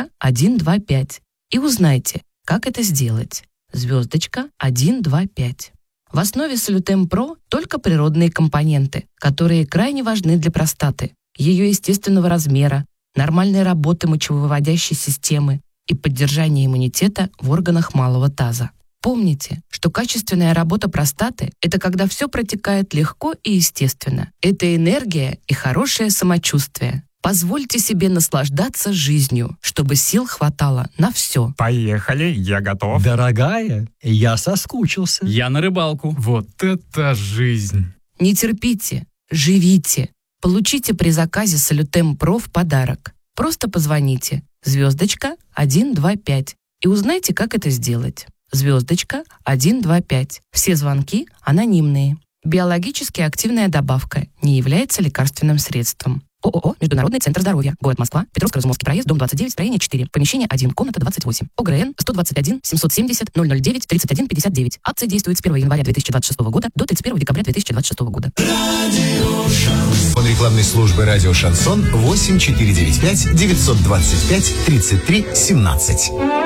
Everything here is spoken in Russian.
звездочка 125 и узнайте, как это сделать. Звездочка 125. В основе Солютем Про только природные компоненты, которые крайне важны для простаты, ее естественного размера, нормальной работы мочевыводящей системы и поддержания иммунитета в органах малого таза. Помните, что качественная работа простаты – это когда все протекает легко и естественно. Это энергия и хорошее самочувствие. Позвольте себе наслаждаться жизнью, чтобы сил хватало на все. Поехали, я готов. Дорогая, я соскучился. Я на рыбалку. Вот это жизнь. Не терпите, живите. Получите при заказе Солютем Про в подарок. Просто позвоните звездочка 125 и узнайте, как это сделать. Звездочка 125. Все звонки анонимные. Биологически активная добавка не является лекарственным средством. ООО «Международный центр здоровья». Город Москва. Петровско-Разумовский проезд, дом 29, строение 4. Помещение 1, комната 28. ОГРН 121 770 009 31 59. Акция действует с 1 января 2026 года до 31 декабря 2026 года. Под рекламной службой «Радио Шансон» 8495 925 33 17.